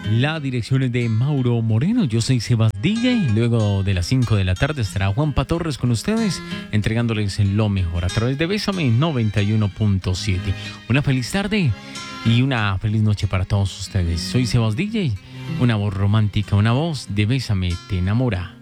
La dirección es de Mauro Moreno. Yo soy Sebas DJ. Luego de las 5 de la tarde estará Juanpa Torres con ustedes, entregándoles lo mejor a través de Bésame 91.7. Una feliz tarde y una feliz noche para todos ustedes. Soy Sebas DJ. Una voz romántica, una voz de Bésame te enamora.